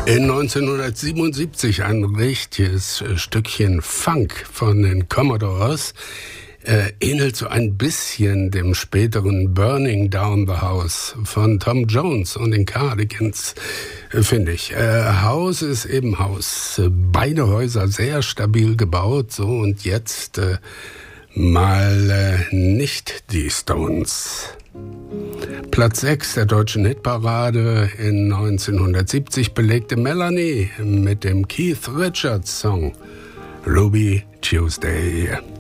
In 1977 ein richtiges Stückchen Funk von den Commodores. Ähnelt so ein bisschen dem späteren Burning Down the House von Tom Jones und den Cardigans, finde ich. Haus ist eben Haus. Beide Häuser sehr stabil gebaut. So, und jetzt mal nicht die Stones. Platz 6 der deutschen Hitparade in 1970 belegte Melanie mit dem Keith Richards Song Ruby Tuesday.